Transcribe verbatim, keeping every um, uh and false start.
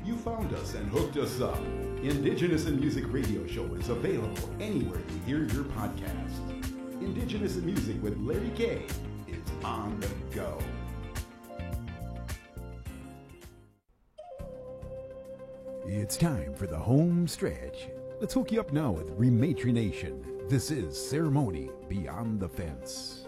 You found us and hooked us up. Indigenous in Music radio show is available anywhere you hear your podcast. Indigenous in Music with Larry K is on the go. It's time for the home stretch. Let's hook you up now with Rematry Nation. This is Ceremony Beyond the Fence.